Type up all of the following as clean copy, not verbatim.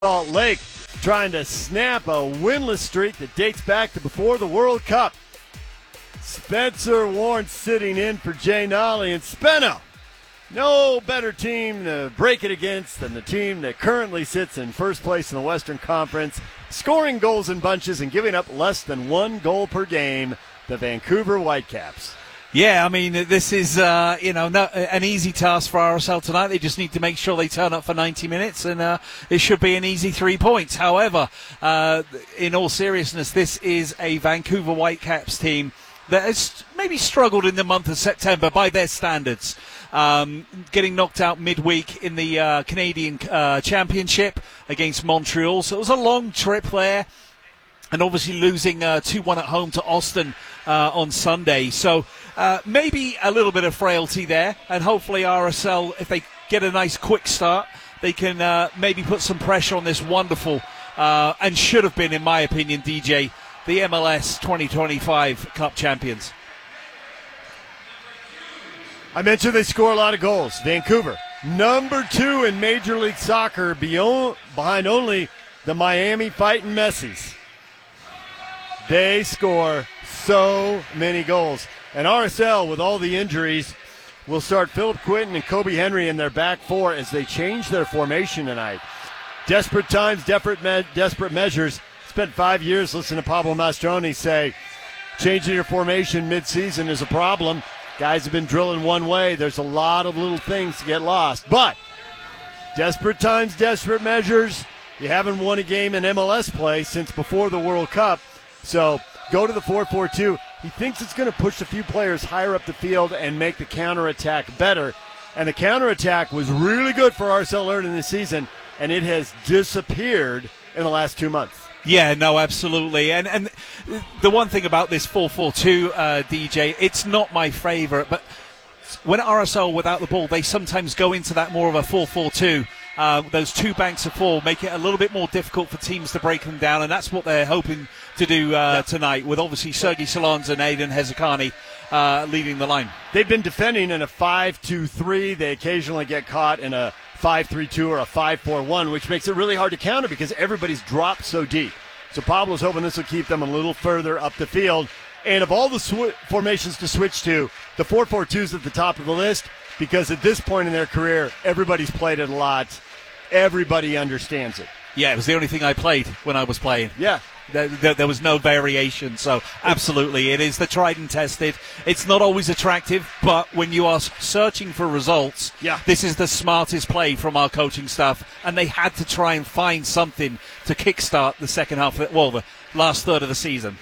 Salt Lake trying to snap a winless streak that dates back to before the World Cup. Spencer Warren sitting in for Jay Nolly, and Spenno, no better team to break it against than the team that currently sits in first place in the Western Conference, scoring goals in bunches and giving up less than 1 goal per game, the Vancouver Whitecaps. Yeah, I mean, this is, an easy task for RSL tonight. They just need to make sure they turn up for 90 minutes, and it should be an easy 3 points. However, in all seriousness, this is a Vancouver Whitecaps team that has maybe struggled in the month of September by their standards. Getting knocked out midweek in the Canadian Championship against Montreal. So it was a long trip there. And obviously losing 2-1 at home to Austin on Sunday. So maybe a little bit of frailty there. And hopefully RSL, if they get a nice quick start, they can maybe put some pressure on this wonderful and should have been, in my opinion, DJ, the MLS 2025 Cup champions. I mentioned they score a lot of goals. Vancouver, number 2 in Major League Soccer, behind only the Miami Fighting Messies. They score so many goals. And RSL, with all the injuries, will start Philip Quinton and Kobe Henry in their back four as they change their formation tonight. Desperate times, desperate measures. Spent 5 years listening to Pablo Mastroeni say, changing your formation mid-season is a problem. Guys have been drilling one way. There's a lot of little things to get lost. But desperate times, desperate measures. You haven't won a game in MLS play since before the World Cup. So go to the 4-4-2. He thinks it's going to push a few players higher up the field and make the counterattack better. And the counterattack was really good for RSL early in the season, and it has disappeared in the last 2 months. Yeah, no, absolutely. And the one thing about this 4-4-2, DJ, it's not my favorite, but when RSL without the ball, they sometimes go into that more of a 4-4-2. Those 2 banks of 4 make it a little bit more difficult for teams to break them down, and that's what they're hoping to do tonight, with obviously Sergei Solans and Aidan Hezekani leading the line. They've been defending in a 5-2-3. They occasionally get caught in a 5-3-2 or a 5-4-1, which makes it really hard to counter because everybody's dropped so deep. So Pablo's hoping this will keep them a little further up the field. And of all the formations to switch to, the 4-4-2 is at the top of the list because at this point in their career, everybody's played it a lot. Everybody understands it. Yeah, it was the only thing I played when I was playing. Yeah. There was no variation, so absolutely, it is the tried and tested. It's not always attractive, but when you are searching for results, this is the smartest play from our coaching staff, and they had to try and find something to kickstart the second half, the last third of the season.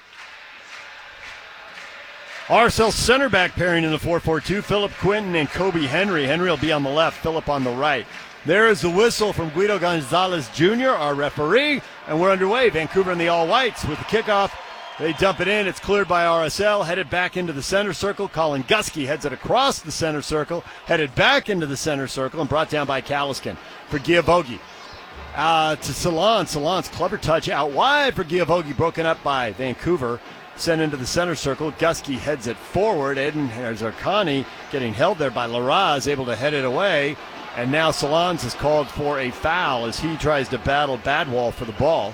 RSL center back pairing in the 4-4-2, Philip Quinton and Kobe Henry. Henry will be on the left, Philip on the right. There is the whistle from Guido Gonzalez Jr., our referee, and we're underway. Vancouver and the All-Whites with the kickoff. They dump it in. It's cleared by RSL, headed back into the center circle. Colin Gusky heads it across the center circle, headed back into the center circle, and brought down by Kalaskin for Giavogi. To Solans. Solans, clever touch out wide for Giavogi, broken up by Vancouver. Sent into the center circle. Gusky heads it forward. Aidan Hezekani getting held there by Larraz, able to head it away. And now Solans is called for a foul as he tries to battle Badwall for the ball.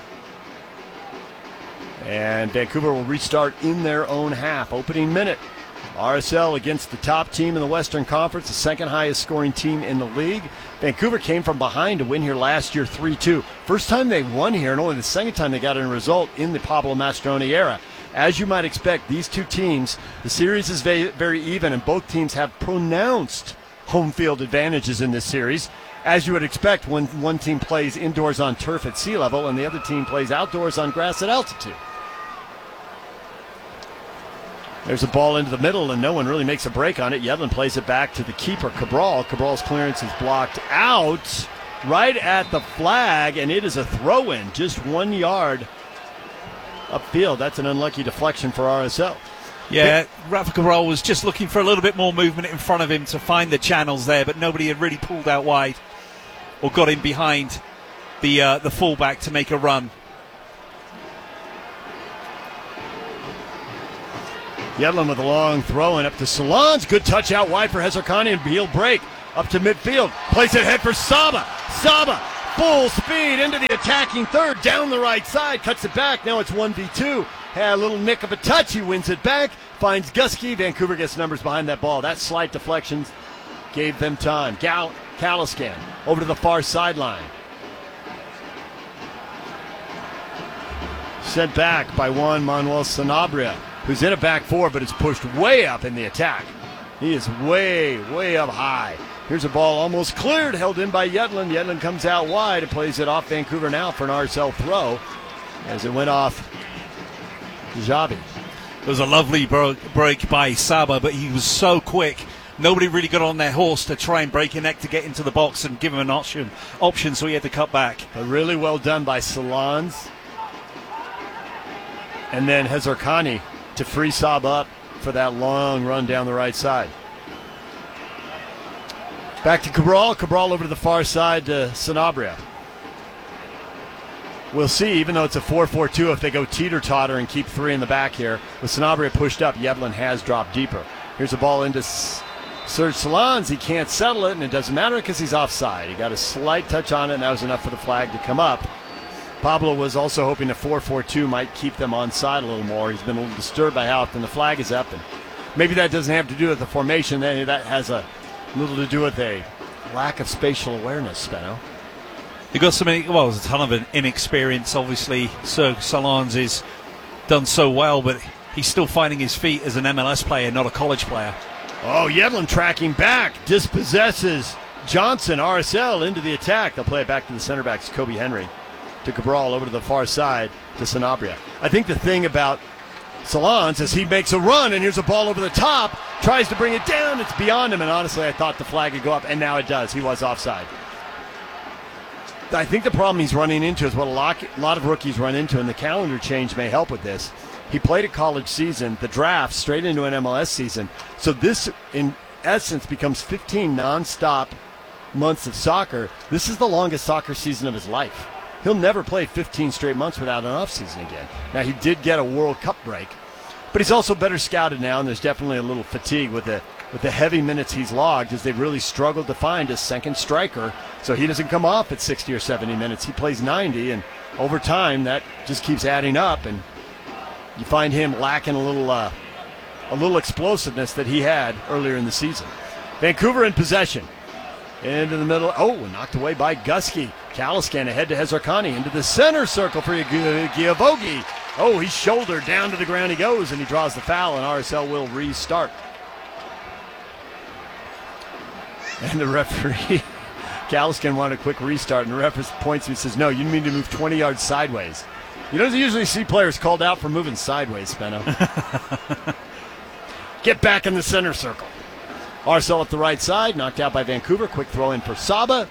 And Vancouver will restart in their own half. Opening minute. RSL against the top team in the Western Conference, the second highest scoring team in the league. Vancouver came from behind to win here last year 3-2. First time they won here and only the second time they got a result in the Pablo Mastroeni era. As you might expect, these two teams, the series is very even, and both teams have pronounced home field advantages in this series, as you would expect when one team plays indoors on turf at sea level and the other team plays outdoors on grass at altitude. There's a ball into the middle, and no one really makes a break on it. Yedlin plays it back to the keeper, Cabral. Cabral's clearance is blocked out right at the flag, and it is a throw-in, just 1 yard upfield. That's an unlucky deflection for RSL. Yeah, Rafa Cabral was just looking for a little bit more movement in front of him to find the channels there, but nobody had really pulled out wide or got in behind the fullback to make a run. Yedlin with a long throw and up to Solans. Good touch out wide for Hezekani, and he'll break up to midfield. Plays it ahead for Saba. Saba Full speed into the attacking third, down the right side, cuts it back. Now it's 1v2. Had a little nick of a touch. He wins it back, finds Gusky. Vancouver gets numbers behind that ball. That slight deflection gave them time. Caliscan over to the far sideline. Sent back by Juan Manuel Sanabria, who's in a back four, but is pushed way up in the attack. He is way, way up high. Here's a ball almost cleared, held in by Yedlin. Yedlin comes out wide and plays it off Vancouver now for an RSL throw as it went off Javi. It was a lovely break by Saba, but he was so quick. Nobody really got on their horse to try and break a neck to get into the box and give him an option, so he had to cut back. But really well done by Salons. And then Hezarkhani to free Saba up for that long run down the right side. Back to Cabral. Cabral over to the far side to Sanabria. We'll see, even though it's a 4-4-2, if they go teeter-totter and keep three in the back here. With Sanabria pushed up, Yedlin has dropped deeper. Here's a ball into Serge Salons. He can't settle it, and it doesn't matter because he's offside. He got a slight touch on it, and that was enough for the flag to come up. Pablo was also hoping a 4-4-2 might keep them onside a little more. He's been a little disturbed by how often the flag is up, and maybe that doesn't have to do with the formation. That has a little to do with a lack of spatial awareness, Spenno. You got there's a ton of inexperience. Obviously, Serge Salons is done so well, but he's still finding his feet as an MLS player, not a college player. Oh, Yedlin tracking back, dispossesses Johnson, RSL into the attack. They'll play it back to the center backs, Kobe Henry, to Cabral over to the far side to Sanabria. I think the thing about Salons is he makes a run, and here's a ball over the top, tries to bring it down, it's beyond him, and honestly I thought the flag would go up, and now it does. He was offside. I think the problem he's running into is what a lot of rookies run into, and the calendar change may help with this. He played a college season, the draft, straight into an MLS season, so this, in essence, becomes 15 nonstop months of soccer. This is the longest soccer season of his life. He'll never play 15 straight months without an offseason again. Now, he did get a World Cup break, but he's also better scouted now, and there's definitely a little fatigue with the heavy minutes he's logged, as they've really struggled to find a second striker, so he doesn't come off at 60 or 70 minutes. He plays 90, and over time, that just keeps adding up, and you find him lacking a little explosiveness that he had earlier in the season. Vancouver in possession. Into the middle. Oh, knocked away by Gusky. Caliscan ahead to Hezarkhani. Into the center circle for Giavogi. Oh, he's shouldered down to the ground he goes, and he draws the foul, and RSL will restart. And the referee, Caliscan, wanted a quick restart, and the referee points to him and says, no, you need to move 20 yards sideways. You don't usually see players called out for moving sideways, Spenno. Get back in the center circle. RSL at the right side, knocked out by Vancouver. Quick throw in for Saba.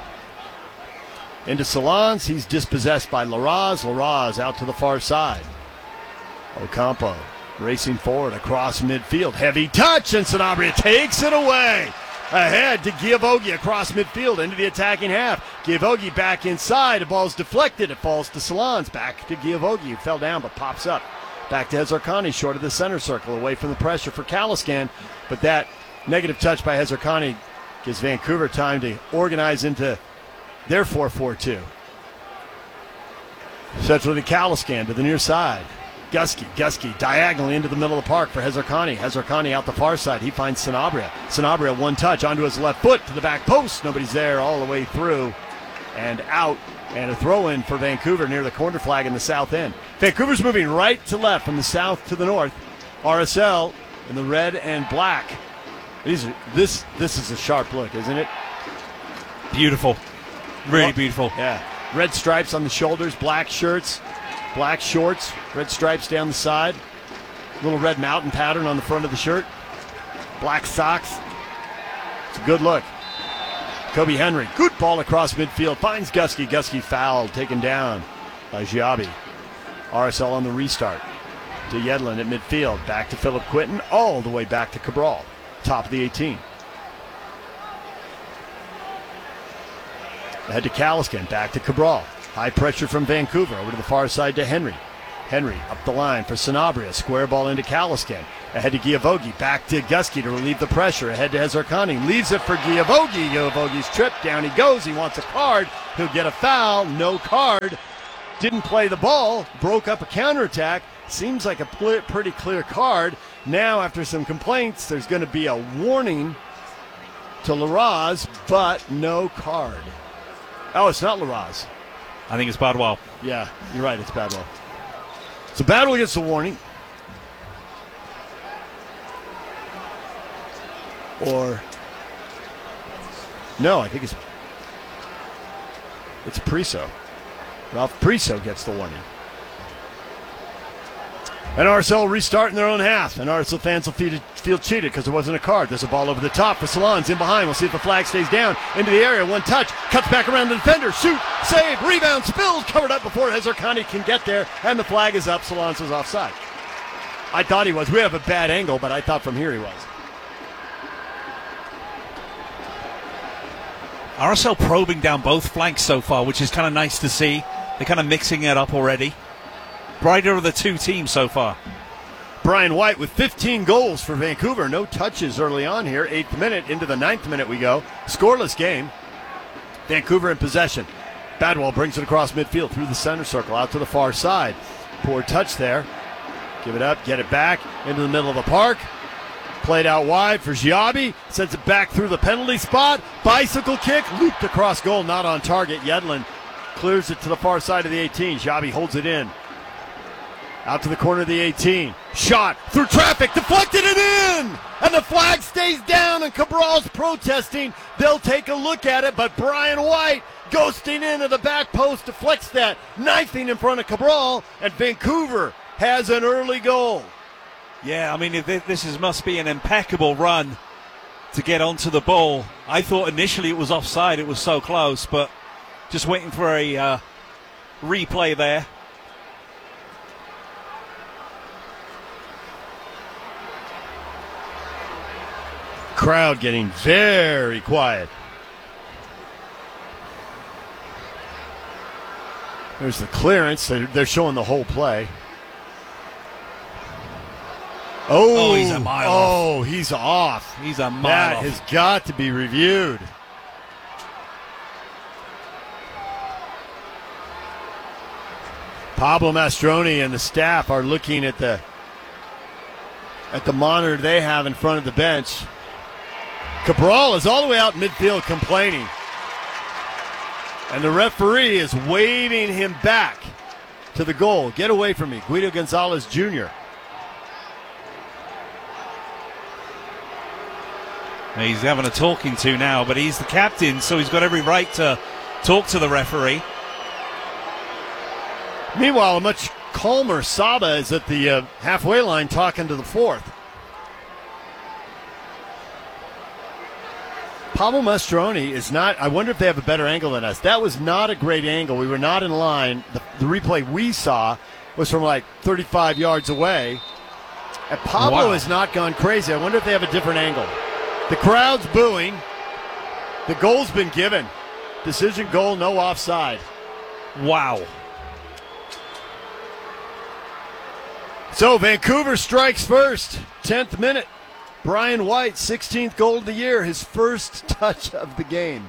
Into Salons. He's dispossessed by Larraz. Larraz out to the far side. Ocampo racing forward across midfield. Heavy touch, and Sanabria takes it away. Ahead to Giavogi across midfield into the attacking half. Giavogi back inside. The ball's deflected. It falls to Salons. Back to Giavogi, who fell down but pops up. Back to Hezarkhani, short of the center circle, away from the pressure for Caliscan. But that negative touch by Hezarkhani gives Vancouver time to organize into their 4-4-2. Centrally to Caliscan to the near side. Gusky diagonally into the middle of the park for Hezarkhani. Hezarkhani out the far side. He finds Sanabria. Sanabria one touch onto his left foot to the back post. Nobody's there all the way through and out. And a throw in for Vancouver near the corner flag in the south end. Vancouver's moving right to left from the south to the north. RSL in the red and black. This is a sharp look, isn't it? Beautiful. Really beautiful. Yeah. Red stripes on the shoulders, black shirts, black shorts, red stripes down the side. Little red mountain pattern on the front of the shirt. Black socks. It's a good look. Kobe Henry, good ball across midfield, finds Gusky. Gusky fouled, taken down by Giabi. RSL on the restart. To Yedlin at midfield, back to Philip Quinton, all the way back to Cabral. Top of the 18. Ahead to Caliscan, back to Cabral. High pressure from Vancouver, over to the far side to Henry. Henry up the line for Sanabria. Square ball into Caliscan. Ahead to Giavogi. Back to Gusky to relieve the pressure. Ahead to Hezarkani. Leaves it for Giavogi. Giavogi's tripped. Down he goes. He wants a card. He'll get a foul. No card. Didn't play the ball. Broke up a counterattack. Seems like a pretty clear card. Now, after some complaints, there's going to be a warning to Larraz, but no card. Oh, it's not Larraz. I think it's Badwell. Yeah, you're right. It's Badwell. So Badwell gets the warning. Or no, I think it's Priso. Ralph Priso gets the warning. And RSL restart in their own half. And RSL fans will feel cheated because there wasn't a card. There's a ball over the top for Salons in behind. We'll see if the flag stays down. Into the area. One touch. Cuts back around the defender. Shoot. Save. Rebound. Spills. Covered up before Hezarkani can get there. And the flag is up. Salons was offside. I thought he was. We have a bad angle, but I thought from here he was. RSL probing down both flanks so far, which is kind of nice to see. They're kind of mixing it up already. Brighter of the two teams so far. Brian White with 15 goals for Vancouver. No touches early on here. 8th minute into the 9th minute we go. Scoreless game. Vancouver in possession. Badwell brings it across midfield through the center circle out to the far side. Poor touch there. Give it up, get it back into the middle of the park. Played out wide for Giabi. Sends it back through the penalty spot. Bicycle kick. Looped across goal. Not on target. Yedlin clears it to the far side of the 18. Giabi holds it in. Out to the corner of the 18. Shot through traffic. Deflected and in! And the flag stays down and Cabral's protesting. They'll take a look at it, but Brian White ghosting into the back post deflects that. Knifing in front of Cabral, and Vancouver has an early goal. Yeah, I mean, must be an impeccable run to get onto the ball. I thought initially it was offside. It was so close, but just waiting for a replay there. Crowd getting very quiet. There's the clearance. They're showing the whole play. Oh, he's a mile off. Oh, he's off. He's a mile that off. Has got to be reviewed. Pablo Mastroni and the staff are looking at the monitor they have in front of the bench. Cabral is all the way out midfield complaining. And the referee is waving him back to the goal. Get away from me, Guido Gonzalez Jr. He's having a talking to now, but he's the captain, so he's got every right to talk to the referee. Meanwhile, a much calmer Saba is at the halfway line talking to the fourth. Pablo Mastroni is not, I wonder if they have a better angle than us. That was not a great angle. We were not in line. The replay we saw was from like 35 yards away. And Pablo has not gone crazy. I wonder if they have a different angle. The crowd's booing. The goal's been given. Decision goal, no offside. Wow. So Vancouver strikes first. 10th minute. Brian White, 16th goal of the year, his first touch of the game.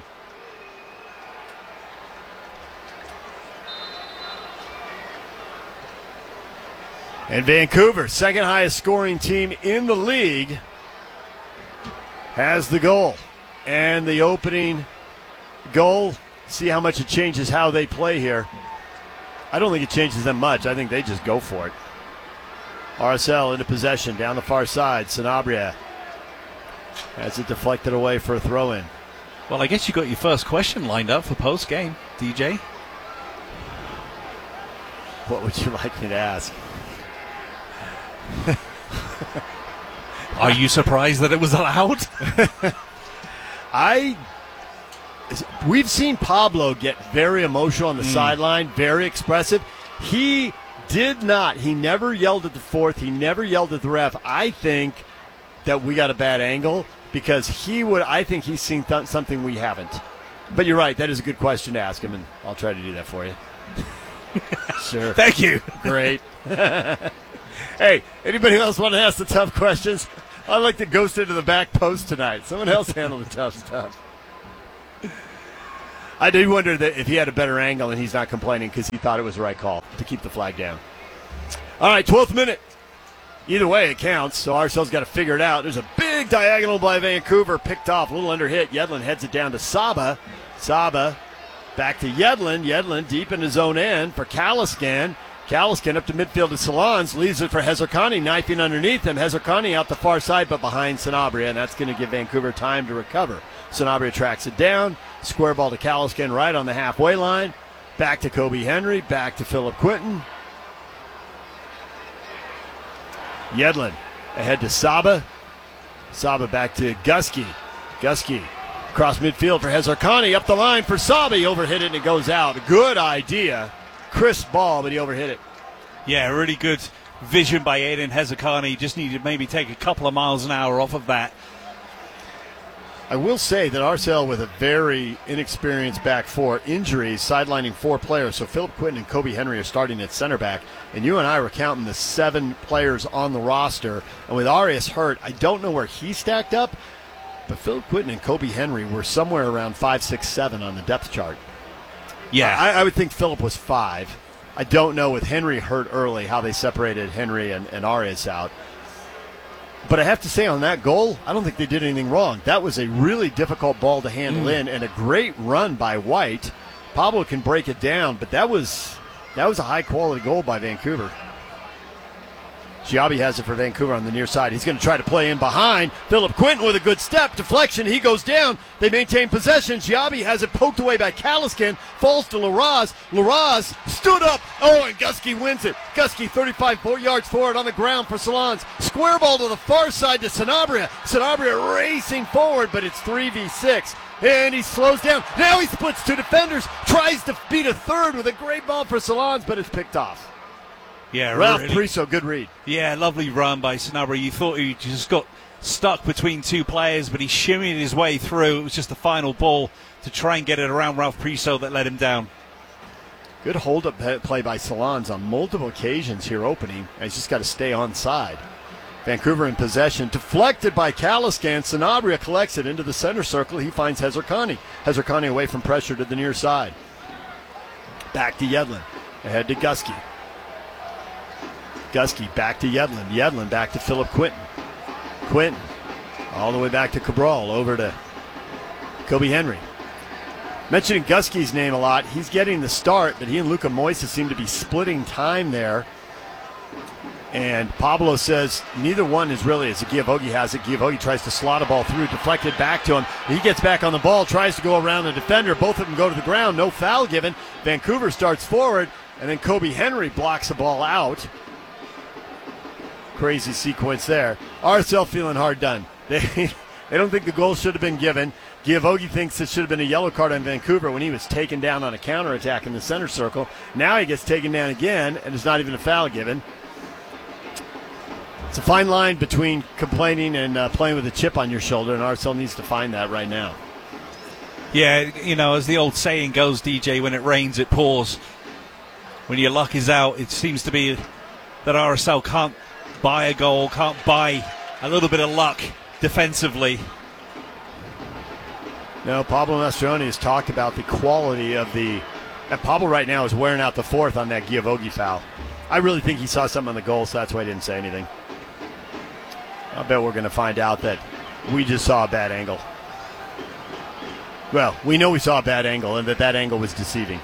And Vancouver, second highest scoring team in the league, has the goal. And the opening goal, see how much it changes how they play here. I don't think it changes them much. I think they just go for it. RSL into possession down the far side. Sanabria has it deflected away for a throw-in. Well, I guess you got your first question lined up for post-game, DJ. What would you like me to ask? Are you surprised that it was allowed? We've seen Pablo get very emotional on the sideline, very expressive. He never yelled at the fourth. He never yelled at the ref. I think that we got a bad angle because I think he's seen something we haven't. But you're right. That is a good question to ask him, and I'll try to do that for you. Sure. Thank you. Great. Hey, anybody else want to ask the tough questions? I'd like to ghost into the back post tonight. Someone else handle the tough stuff. I do wonder that if he had a better angle and he's not complaining because he thought it was the right call to keep the flag down. All right, 12th minute. Either way, it counts, so RSL's got to figure it out. There's a big diagonal by Vancouver, picked off, a little under hit. Yedlin heads it down to Saba. Saba back to Yedlin. Yedlin deep in his own end for Kalaskan. Kalaskan up to midfield to Salons, leaves it for Hezarkhani, knifing underneath him. Hezarkhani out the far side, but behind Sanabria, and that's going to give Vancouver time to recover. Sanabria tracks it down, square ball to Kalaskan right on the halfway line. Back to Kobe Henry, back to Philip Quinton. Yedlin ahead to Saba. Saba back to Gusky. Gusky across midfield for Hezarkhani. Up the line for Saba. He overhit it and it goes out. Good idea. Crisp ball, but he overhit it. Yeah, really good vision by Aiden Hezarkhani. Just needed to maybe take a couple of miles an hour off of that. I will say that RSL with a very inexperienced back four, injuries, sidelining 4 players. So Philip Quinton and Kobe Henry are starting at center back. And you and I were counting the 7 players on the roster. And with Arias hurt, I don't know where he stacked up. But Philip Quinton and Kobe Henry were somewhere around 5, 6, 7 on the depth chart. Yeah. I would think Philip was 5. I don't know with Henry hurt early how they separated Henry and Arias out. But I have to say on that goal, I don't think they did anything wrong. That was a really difficult ball to handle in and a great run by White. Pablo can break it down, but that was a high-quality goal by Vancouver. Giabi has it for Vancouver on the near side. He's going to try to play in behind. Philip Quinton with a good step. Deflection. He goes down. They maintain possession. Giabi has it poked away by Kalaskan. Falls to Laraz. Laraz stood up. Oh, and Gusky wins it. Gusky 35 yards forward on the ground for Salons. Square ball to the far side to Sanabria. Sanabria racing forward, but it's 3v6. And he slows down. Now he splits 2 defenders. Tries to beat a third with a great ball for Salons, but it's picked off. Yeah, Ralph really. Priso, good read. Yeah, lovely run by Sanabria. You thought he just got stuck between 2 players, but he shimmied his way through. It was just the final ball to try and get it around Ralph Priso that let him down. Good hold-up play by Salons on multiple occasions here opening. He's just got to stay on side. Vancouver in possession. Deflected by Kalaskan. Sanabria collects it into the center circle. He finds Hezarkhani. Hezarkhani away from pressure to the near side. Back to Yedlin. Ahead to Gusky. Gusky back to Yedlin. Yedlin back to Philip Quinton. Quinton all the way back to Cabral. Over to Kobe Henry. Mentioning Gusky's name a lot. He's getting the start, but he and Luka Moisa seem to be splitting time there. And Pablo says neither one is really as Giavogi has it. Giavogi tries to slot a ball through, deflected back to him. He gets back on the ball, tries to go around the defender. Both of them go to the ground. No foul given. Vancouver starts forward, and then Kobe Henry blocks the ball out. Crazy sequence there. RSL feeling hard done. They don't think the goal should have been given. Giavogi thinks it should have been a yellow card on Vancouver when he was taken down on a counterattack in the center circle. Now he gets taken down again, and there's not even a foul given. It's a fine line between complaining and playing with a chip on your shoulder, and RSL needs to find that right now. Yeah, you know, as the old saying goes, DJ, when it rains, it pours. When your luck is out, it seems to be that RSL can't buy a goal, can't buy a little bit of luck defensively. No, Pablo Mastroeni has talked about the quality of the... And Pablo right now is wearing out the 4th on that Giavogi foul. I really think he saw something on the goal, so that's why he didn't say anything. I bet we're going to find out that we just saw a bad angle. Well, we know we saw a bad angle and that angle was deceiving.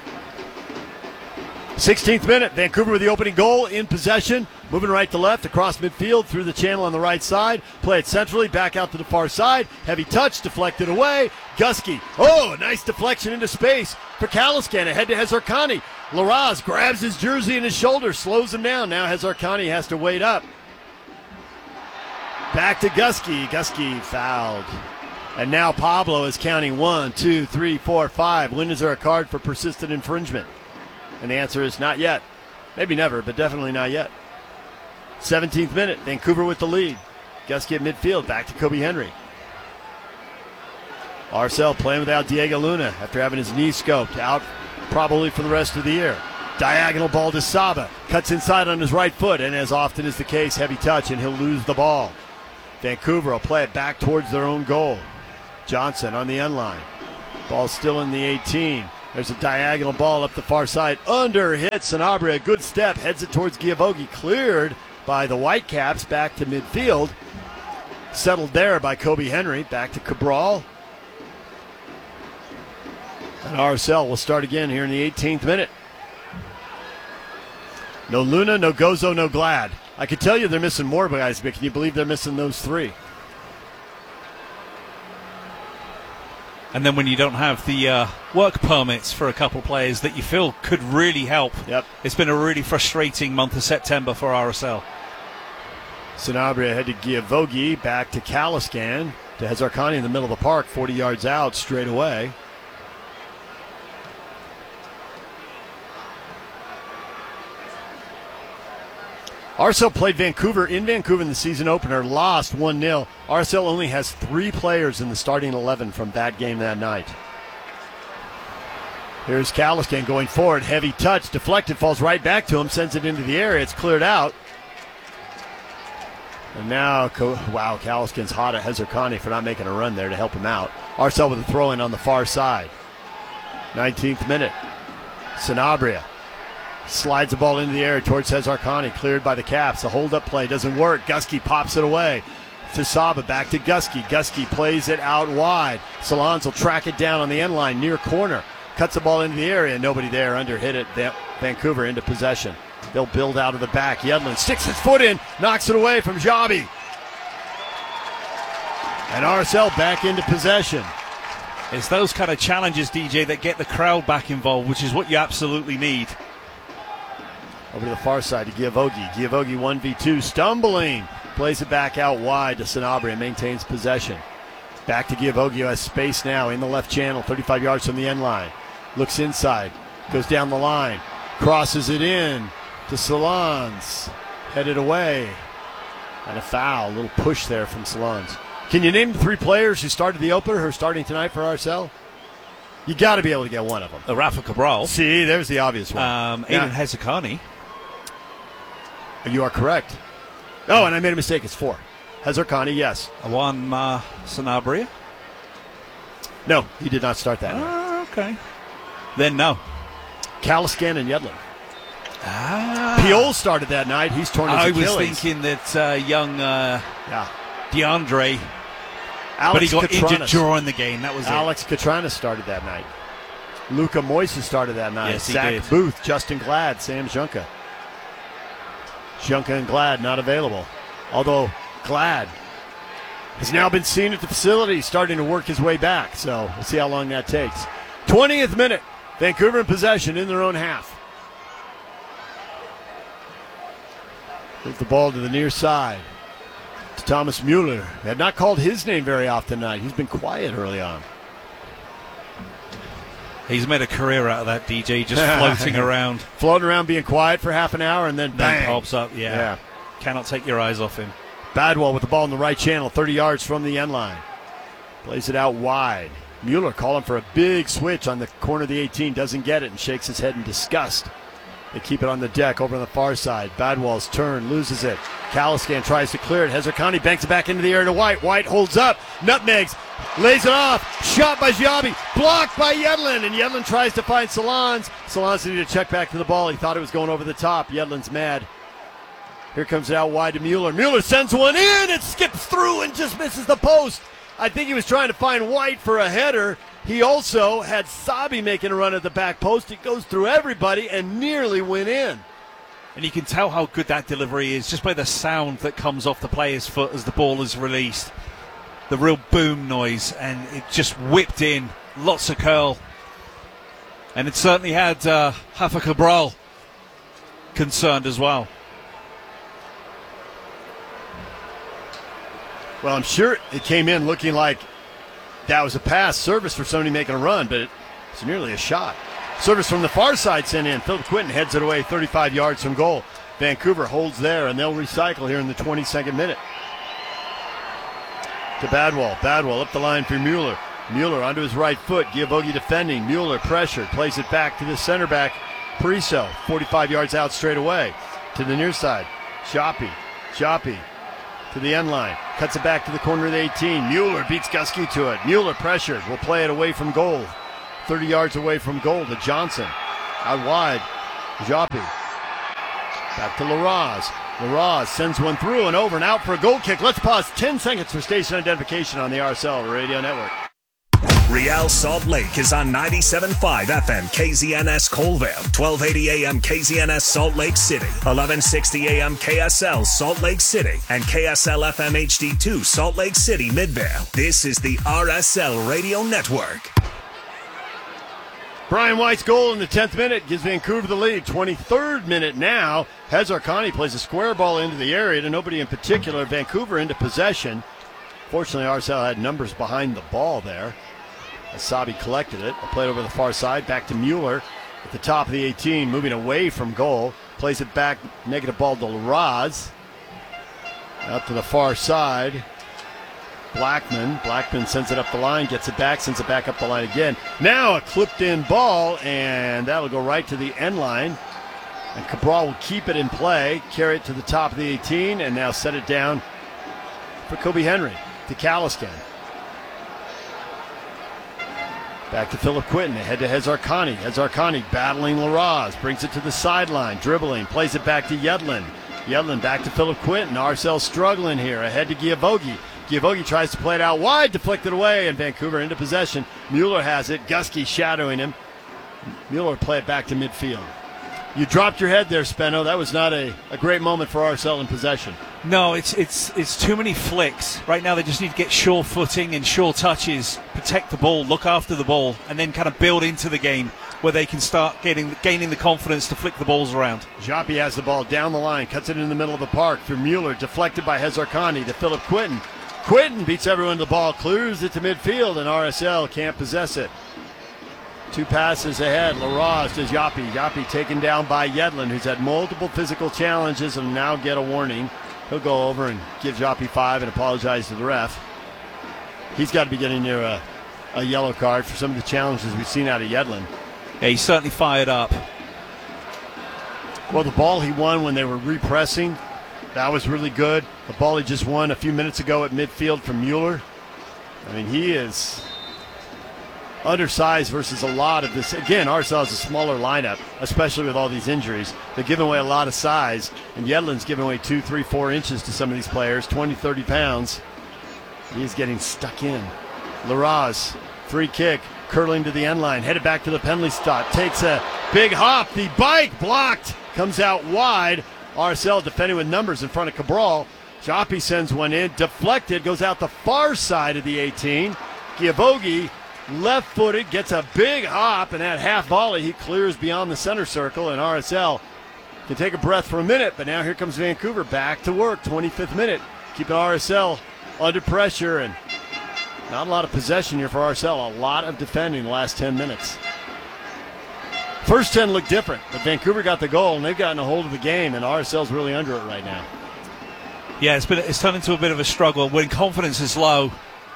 16th minute, Vancouver with the opening goal in possession. Moving right to left, across midfield, through the channel on the right side. Play it centrally, back out to the far side. Heavy touch, deflected away. Gusky, oh, nice deflection into space for Kalaskan. Ahead to Hezarkhani. Laraz grabs his jersey and his shoulder, slows him down. Now Hezarkhani has to wait up. Back to Gusky. Gusky fouled. And now Pablo is counting 1, 2, 3, 4, 5. When is there a card for persistent infringement? And the answer is not yet. Maybe never, but definitely not yet. 17th minute, Vancouver with the lead. Gusky at midfield, back to Kobe Henry. RSL playing without Diego Luna after having his knee scoped, out probably for the rest of the year. Diagonal ball to Saba. Cuts inside on his right foot, and as often is the case, heavy touch, and he'll lose the ball. Vancouver will play it back towards their own goal. Johnson on the end line. Ball still in the 18. There's a diagonal ball up the far side. Under hits Sanabria. Good step. Heads it towards Giavogi. Cleared by the Whitecaps back to midfield. Settled there by Kobe Henry. Back to Cabral. And RSL will start again here in the 18th minute. No Luna, no Gozo, no Glad. I could tell you they're missing more guys, but can you believe they're missing those three? And then when you don't have the work permits for a couple players that you feel could really help. Yep. It's been a really frustrating month of September for RSL. Sanabria head to Giavogi, back to Caliscan, to Hezarkhani in the middle of the park, 40 yards out straight away. RSL played Vancouver in Vancouver in the season opener, lost 1-0. RSL only has 3 players in the starting 11 from that game that night. Here's Caliscan going forward, heavy touch, deflected, falls right back to him, sends it into the area, it's cleared out. And now, wow, Caliscan's hot at Hezarkhani for not making a run there to help him out. RSL with a throw-in on the far side. 19th minute. Sanabria slides the ball into the air towards Hezarkhani, cleared by the Caps. The hold-up play doesn't work. Gusky pops it away. To Saba, back to Gusky. Gusky plays it out wide. Solans will track it down on the end line, near corner. Cuts the ball into the area, nobody there. Under hit it. Vancouver into possession. They'll build out of the back. Yedlin sticks his foot in, knocks it away from Jabi. And RSL back into possession. It's those kind of challenges, DJ, that get the crowd back involved, which is what you absolutely need. Over to the far side to Giavogi. Giavogi 1v2, stumbling. Plays it back out wide to Sanabria, maintains possession. Back to Giavogi, who has space now in the left channel, 35 yards from the end line. Looks inside, goes down the line, crosses it in to Solans. Headed away. And a foul, a little push there from Solans. Can you name the 3 players who started the opener who are starting tonight for RSL? You got to be able to get one of them. Rafa Cabral. See, there's the obvious one. Aiden Hezarkhani. You are correct. Oh, and I made a mistake. It's 4. Hezarkhani, yes. Juan Sanabria. No, he did not start that night. Okay. Then no. Caliscan and Yedlin. Piol started that night. He's torn his Achilles. I was thinking that young DeAndre, Alex but he got Katranis. injured during the game. That was Alex Katranis started that night. Luca Moises started that night. Yes, he Zach did. Booth, Justin Glad, Sam Junka. Junka and Glad not available. Although Glad has now been seen at the facility, starting to work his way back. So we'll see how long that takes. 20th minute. Vancouver in possession in their own half. Move the ball to the near side. To Thomas Mueller. They had not called his name very often tonight. He's been quiet early on. He's made a career out of that, DJ, just floating around. Floating around, being quiet for half an hour, and then bang. Pops up, yeah. Cannot take your eyes off him. Badwell with the ball in the right channel, 30 yards from the end line. Plays it out wide. Mueller calling for a big switch on the corner of the 18. Doesn't get it and shakes his head in disgust. They keep it on the deck over on the far side. Badwell's turn, loses it. Caliscan tries to clear it. Hezarkhani banks it back into the air to White. White holds up, nutmegs, lays it off. Shot by Giabi, blocked by Yedlin, and Yedlin tries to find Solans. Solans needed to check back to the ball. He thought it was going over the top. Yedlin's mad. Here comes it out wide to Mueller. Mueller sends one in. It skips through and just misses the post. I think he was trying to find White for a header. He also had Sabi making a run at the back post. It goes through everybody and nearly went in. And you can tell how good that delivery is just by the sound that comes off the player's foot as the ball is released. The real boom noise, and it just whipped in. Lots of curl. And it certainly had Rafa Cabral concerned as well. Well, I'm sure it came in looking like that was a pass service for somebody making a run, but it's nearly a shot. Service from the far side sent in. Philip Quinton heads it away 35 yards from goal. Vancouver holds there, and they'll recycle here in the 22nd minute. To Badwell. Badwell up the line for Mueller. Mueller onto his right foot. Giavogi defending. Mueller pressured. Plays it back to the center back. Pariso, 45 yards out straight away. To the near side. Joppy to the end line. Cuts it back to the corner of the 18. Mueller beats Gusky to it. Mueller pressured. Will play it away from goal. 30 yards away from goal to Johnson. Out wide. Joppy. Back to LaRaz. LaRaz sends one through and over and out for a goal kick. Let's pause 10 seconds for station identification on the RSL Radio Network. Real Salt Lake is on 97.5 FM KZNS Colville, 1280 AM KZNS Salt Lake City, 1160 AM KSL Salt Lake City, and KSL FM HD2 Salt Lake City Midvale. This is the RSL Radio Network. Brian White's goal in the 10th minute gives Vancouver the lead. 23rd minute now. Hezarkhani plays a square ball into the area to nobody in particular. Vancouver into possession. Fortunately, RSL had numbers behind the ball there. Asabi collected it. Played over the far side. Back to Mueller at the top of the 18, moving away from goal. Plays it back. Negative ball to LaRaz. Out to the far side. Blackman sends it up the line, gets it back, sends it back up the line again. Now a clipped-in ball, and that'll go right to the end line. And Cabral will keep it in play, carry it to the top of the 18, and now set it down for Kobe Henry to Caliscan. Back to Philip Quinton, ahead to Hezarkhani. Hezarkhani battling LaRaz, brings it to the sideline, dribbling, plays it back to Yedlin. Yedlin back to Philip Quinton. RSL struggling here, ahead to Giavogi. Giavogi tries to play it out wide, deflected away, and Vancouver into possession. Mueller has it, Gusky shadowing him. Mueller play it back to midfield. You dropped your head there, Spenno. That was not a great moment for RSL in possession. No, it's too many flicks. Right now they just need to get sure footing and sure touches, protect the ball, look after the ball, and then kind of build into the game where they can start gaining the confidence to flick the balls around. Joppy has the ball down the line, cuts it in the middle of the park for Mueller, deflected by Hezarkhani to Philip Quinton. Quinton beats everyone to the ball, clears it to midfield, and RSL can't possess it. Two passes ahead. LaRaz to Joppy. Joppy taken down by Yedlin, who's had multiple physical challenges and now get a warning. He'll go over and give Joppy 5 and apologize to the ref. He's got to be getting near a yellow card for some of the challenges we've seen out of Yedlin. Yeah, he's certainly fired up. Well, the ball he won when they were repressing, that was really good. The ball he just won a few minutes ago at midfield from Mueller. I mean, he is undersized versus a lot of this. Again, RSL is a smaller lineup, especially with all these injuries. They're giving away a lot of size, and Yedlin's giving away 2, 3, 4 inches to some of these players, 20, 30 pounds. He's getting stuck in. LaRaz, free kick, curling to the end line, headed back to the penalty spot, takes a big hop. The bike blocked, comes out wide. RSL defending with numbers in front of Cabral. Joppy sends one in, deflected, goes out the far side of the 18. Giavogi, left-footed, gets a big hop, and that half volley he clears beyond the center circle, and RSL can take a breath for a minute, but now here comes Vancouver back to work, 25th minute, keeping RSL under pressure, and not a lot of possession here for RSL, a lot of defending the last 10 minutes. First 10 looked different, but Vancouver got the goal, and they've gotten a hold of the game, and RSL's really under it right now. Yeah, it's turned into a bit of a struggle. When confidence is low,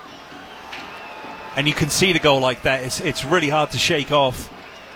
and you concede a goal like that, it's really hard to shake off.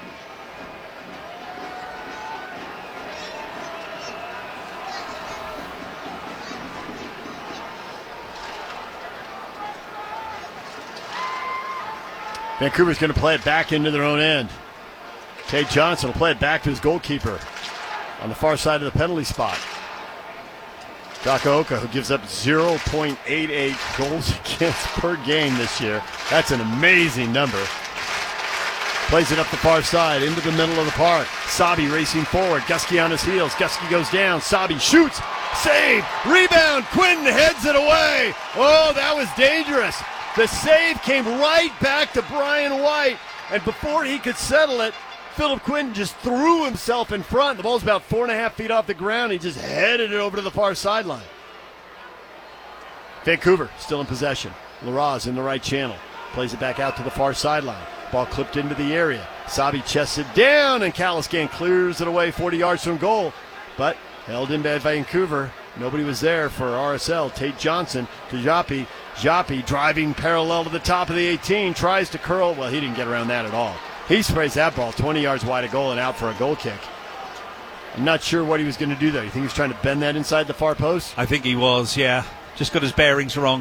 Vancouver's going to play it back into their own end. Tate Johnson will play it back to his goalkeeper on the far side of the penalty spot. Takaoka, who gives up 0.88 goals against per game this year. That's an amazing number. Plays it up the far side into the middle of the park. Sabi racing forward. Gusky on his heels. Gusky goes down. Sabi shoots. Save. Rebound. Quinton heads it away. Oh, that was dangerous. The save came right back to Brian White. And before he could settle it, Philip Quinton just threw himself in front. The ball's about 4.5 feet off the ground. He just headed it over to the far sideline. Vancouver still in possession. LaRaz in the right channel. Plays it back out to the far sideline. Ball clipped into the area. Sabi chests it down, and Caliscan clears it away 40 yards from goal. But held in by Vancouver. Nobody was there for RSL. Tate Johnson to Joppy. Joppy driving parallel to the top of the 18. Tries to curl. Well, he didn't get around that at all. He sprays that ball 20 yards wide of goal and out for a goal kick. I'm not sure what he was going to do there. You think he was trying to bend that inside the far post? I think he was, yeah. Just got his bearings wrong.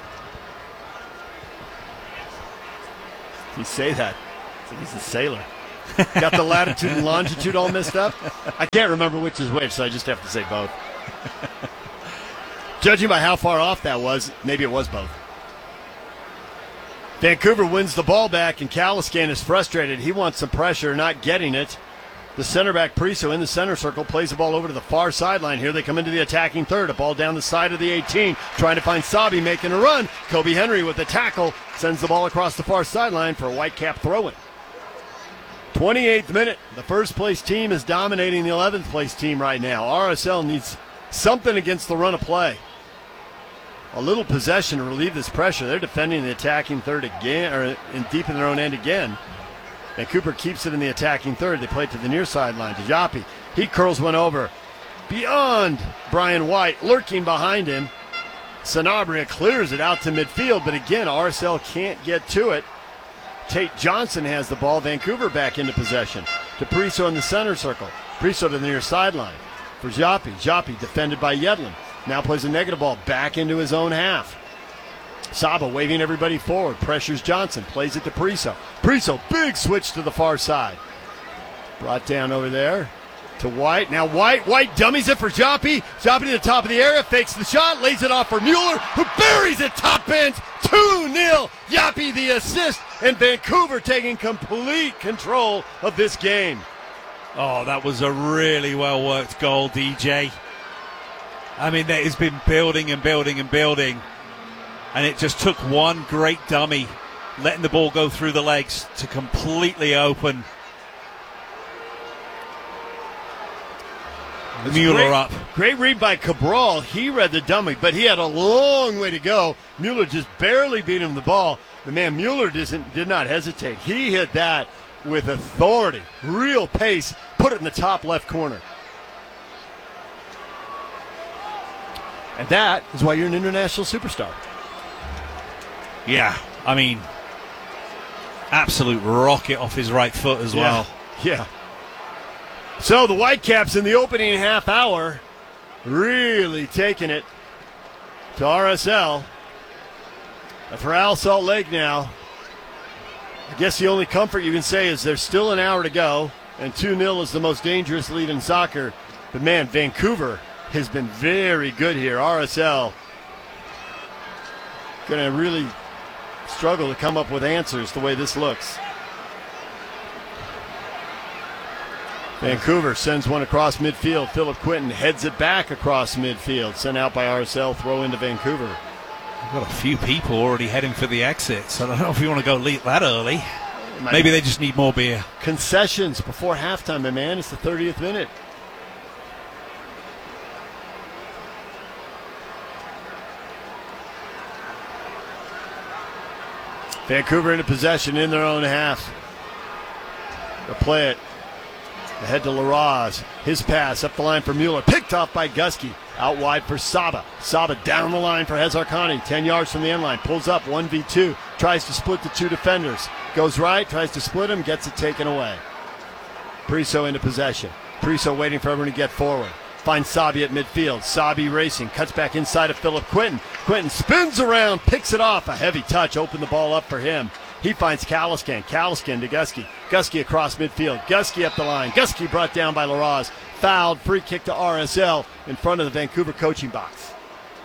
You say that. It's like he's a sailor. Got the latitude and longitude all messed up. I can't remember which is which, so I just have to say both. Judging by how far off that was, maybe it was both. Vancouver wins the ball back, and Caliscan is frustrated. He wants some pressure, not getting it. The center back, Priso, in the center circle, plays the ball over to the far sideline. Here they come into the attacking third. A ball down the side of the 18, trying to find Sabi making a run. Kobe Henry with the tackle, sends the ball across the far sideline for a Whitecap throw-in. 28th minute. The first-place team is dominating the 11th-place team right now. RSL needs something against the run of play. A little possession to relieve this pressure. They're defending the attacking third again, or deep in their own end again. Vancouver keeps it in the attacking third. They play it to the near sideline to Japi. He curls one over beyond Brian White, lurking behind him. Sanabria clears it out to midfield, but again, RSL can't get to it. Tate Johnson has the ball. Vancouver back into possession. To Priso in the center circle. Priso to the near sideline for Japi. Japi defended by Yedlin. Now plays a negative ball back into his own half. Saba waving everybody forward. Pressures Johnson. Plays it to Priso. Priso, big switch to the far side. Brought down over there to White. Now White dummies it for Japi. Japi to the top of the area. Fakes the shot. Lays it off for Mueller, who buries it top bench. 2-0. Japi the assist. And Vancouver taking complete control of this game. Oh, that was a really well-worked goal, DJ. I mean, that has been building and building and building. And it just took one great dummy, letting the ball go through the legs to completely open Mueller up. Great read by Cabral. He read the dummy, but he had a long way to go. Mueller just barely beat him the ball. But, man, Mueller did not hesitate. He hit that with authority, real pace, put it in the top left corner. And that is why you're an international superstar. Yeah, I mean, absolute rocket off his right foot as well. Yeah. So the Whitecaps in the opening half hour really taking it to RSL. And for Al Salt Lake now, I guess the only comfort you can say is there's still an hour to go, and 2-0 is the most dangerous lead in soccer. But, man, Vancouver has been very good here. RSL going to really struggle to come up with answers the way this looks. Vancouver sends one across midfield. Philip Quinton heads it back across midfield. Sent out by RSL, throw into Vancouver. We've got a few people already heading for the exits. I don't know if you want to go that early. Maybe they just need more beer. Concessions before halftime, my man. It's the 30th minute. Vancouver into possession in their own half. They'll play it. Ahead to Larraz. His pass up the line for Mueller. Picked off by Gusky. Out wide for Saba. Saba down the line for Hezarkhani. 10 yards from the end line. Pulls up 1v2. Tries to split the two defenders. Goes right. Tries to split him. Gets it taken away. Priso into possession. Priso waiting for everyone to get forward. Finds Sabi at midfield. Sabi racing. Cuts back inside of Philip Quinton. Quinton spins around. Picks it off. A heavy touch. Opened the ball up for him. He finds Caliscan. Caliscan to Gusky. Gusky across midfield. Gusky up the line. Gusky brought down by Larraz. Fouled. Free kick to RSL in front of the Vancouver coaching box.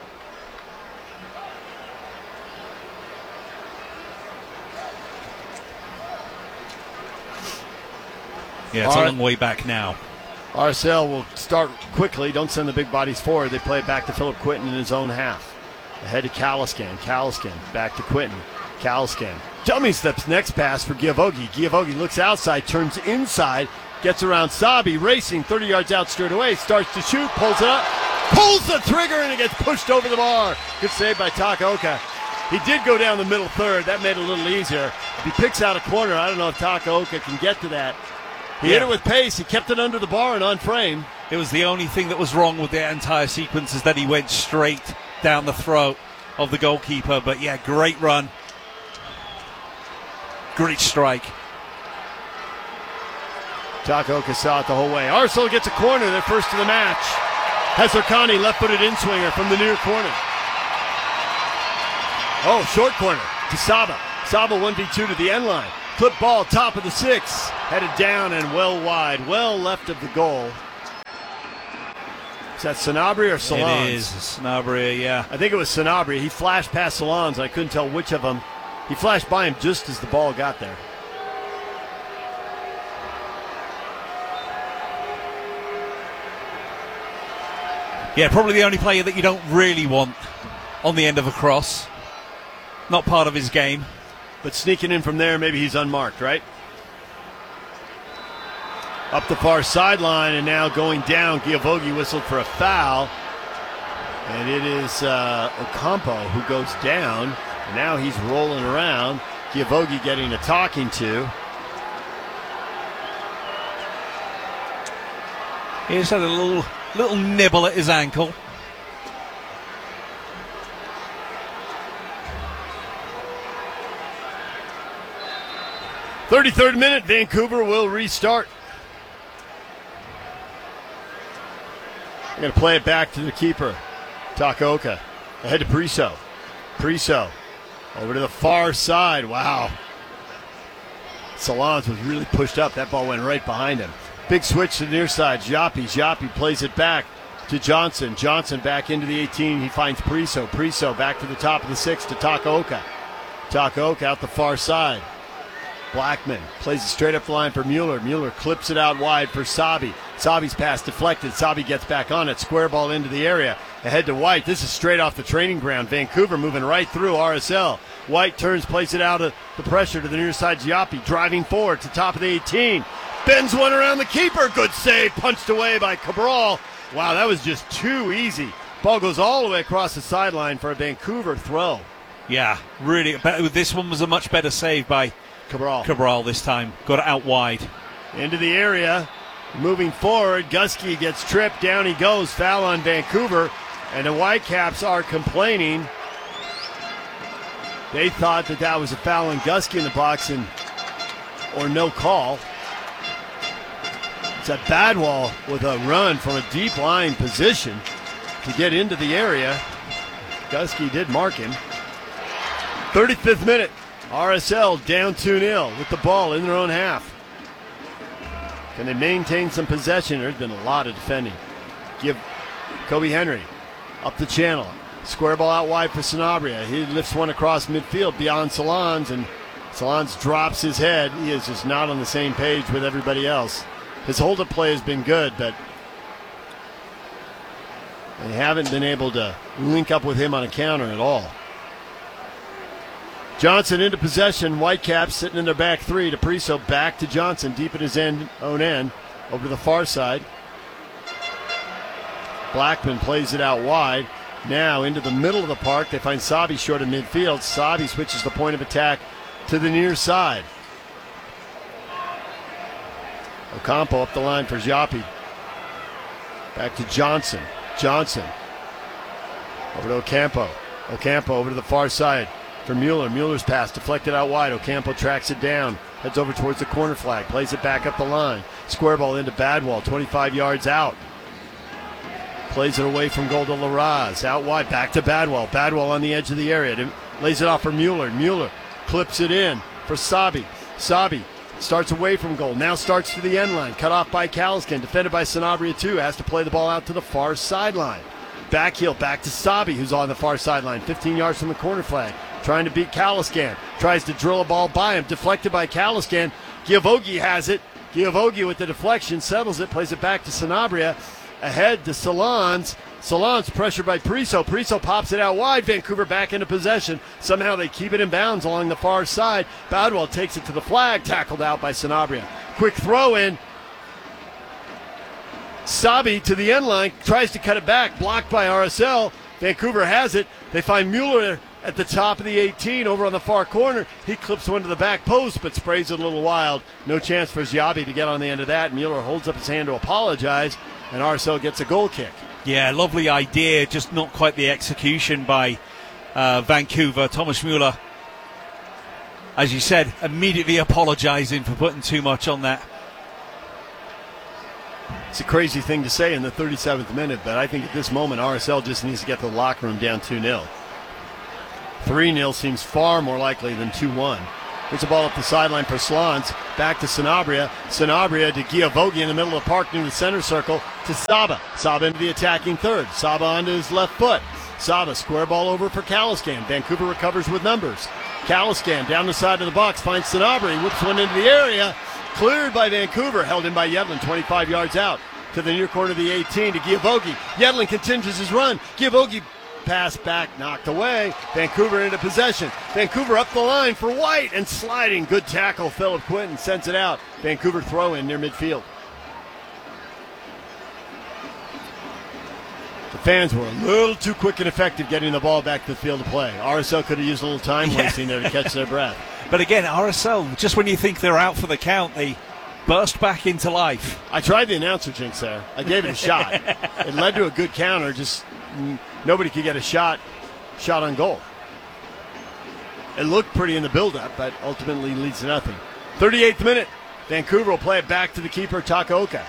Yeah, it's a long way back now. RSL will start quickly. Don't send the big bodies forward. They play it back to Philip Quinton in his own half. Ahead to Caliscan. Caliscan back to Quinton. Caliscan. Dummy steps next pass for Giavogi. Giavogi looks outside, turns inside, gets around Sabi, racing 30 yards out straight away, starts to shoot, pulls it up, pulls the trigger, and it gets pushed over the bar. Good save by Takaoka. He did go down the middle third. That made it a little easier. If he picks out a corner, I don't know if Takaoka can get to that. He hit it with pace. He kept it under the bar and on frame. It was the only thing that was wrong with the entire sequence is that he went straight down the throat of the goalkeeper. But, yeah, great run. Great strike. Takaoka saw it the whole way. RSL gets a corner, their first of the match. Hazarkani, left-footed in-swinger from the near corner. Oh, short corner to Saba. Saba 1v2 to the end line. Clip ball, top of the 6. Headed down and well wide, well left of the goal. Is that Sanabria or Solans? It is Sanabria, yeah. I think it was Sanabria. He flashed past Solans. I couldn't tell which of them. He flashed by him just as the ball got there. Yeah, probably the only player that you don't really want on the end of a cross. Not part of his game. But sneaking in from there, maybe he's unmarked, right? Up the far sideline, and now going down. Giavogi whistled for a foul. And it is Ocampo who goes down. And now he's rolling around. Giavogi getting a talking to. He just had a little nibble at his ankle. "33rd minute, Vancouver will restart." I'm going to play it back to the keeper, Takaoka. Ahead to Priso. Priso over to the far side. Wow. Solans was really pushed up. That ball went right behind him. Big switch to the near side. Giappi plays it back to Johnson. Johnson back into the 18. He finds Priso. Priso back to the top of the 6 to Takaoka. Takaoka out the far side. Blackman plays it straight up the line for Mueller. Mueller clips it out wide for Sabi. Sabi's pass deflected. Sabi gets back on it. Square ball into the area. Ahead to White. This is straight off the training ground. Vancouver moving right through RSL. White turns, plays it out of the pressure to the near side. Giappi driving forward to top of the 18. Bends one around the keeper. Good save. Punched away by Cabral. Wow, that was just too easy. Ball goes all the way across the sideline for a Vancouver throw. Yeah, really. This one was a much better save by Cabral this time. Got it out wide. Into the area. Moving forward. Gusky gets tripped. Down he goes. Foul on Vancouver. And the Whitecaps are complaining. They thought that was a foul on Gusky in the box or no call. It's a Badwall with a run from a deep line position to get into the area. Gusky did mark him. 35th minute. RSL down 2-0 with the ball in their own half. Can they maintain some possession? There's been a lot of defending. Give Kobe Henry up the channel. Square ball out wide for Sanabria. He lifts one across midfield beyond Solans, and Solans drops his head. He is just not on the same page with everybody else. His hold-up play has been good, but they haven't been able to link up with him on a counter at all. Johnson into possession. Whitecaps sitting in their back 3 to Priso. Back to Johnson, deep in his own end. Over to the far side. Blackman plays it out wide. Now into the middle of the park. They find Sabi short of midfield. Sabi switches the point of attack to the near side. Ocampo up the line for Giappi. Back to Johnson. Johnson. Over to Ocampo. Ocampo over to the far side for Mueller. Mueller's pass deflected out wide. Ocampo tracks it down. Heads over towards the corner flag. Plays it back up the line. Square ball into Badwall. 25 yards out. Plays it away from goal to Larraz. Out wide. Back to Badwall. Badwall on the edge of the area. Lays it off for Mueller. Mueller clips it in for Sabi. Sabi starts away from goal. Now starts to the end line. Cut off by Caliscan. Defended by Sanabria too. Has to play the ball out to the far sideline. Back heel. Back to Sabi, who's on the far sideline. 15 yards from the corner flag. Trying to beat Caliscan. Tries to drill a ball by him. Deflected by Caliscan. Giavogi has it. Giavogi with the deflection. Settles it. Plays it back to Sanabria. Ahead to Solans. Solans pressured by Priso. Priso pops it out wide. Vancouver back into possession. Somehow they keep it in bounds along the far side. Badwell takes it to the flag. Tackled out by Sanabria. Quick throw in. Sabi to the end line. Tries to cut it back. Blocked by RSL. Vancouver has it. They find Mueller at the top of the 18 over on the far corner. He clips one to the back post but sprays it a little wild. No chance for Giappi to get on the end of that. Mueller holds up his hand to apologize, and RSL gets a goal kick. Yeah, lovely idea, just not quite the execution by Vancouver. Thomas Mueller, as you said, immediately apologizing for putting too much on that It's a crazy thing to say in the 37th minute, but I think at this moment RSL just needs to get the locker room down 2-0. 3-0 seems far more likely than 2-1. Here's the ball up the sideline for Slans. Back to Sanabria. Sanabria to Giavogi in the middle of the park near the center circle to Saba. Saba into the attacking third. Saba onto his left foot. Saba square ball over for Caliscan. Vancouver recovers with numbers. Caliscan down the side of the box finds Sanabria. Whips one into the area. Cleared by Vancouver. Held in by Yedlin 25 yards out to the near corner of the 18 to Giavogi. Yedlin continues his run. Giavogi pass back, knocked away. Vancouver into possession. Vancouver up the line for White and sliding. Good tackle. Philip Quinton sends it out. Vancouver throw in near midfield. The fans were a little too quick and effective getting the ball back to the field of play. RSL could have used a little time wasting there to catch their breath. But again, RSL, just when you think they're out for the count, they burst back into life. I tried the announcer jinx there. I gave it a shot. It led to a good counter. Just nobody could get a shot on goal. It looked pretty in the build-up, but ultimately leads to nothing. 38th minute. Vancouver will play it back to the keeper, Takaoka.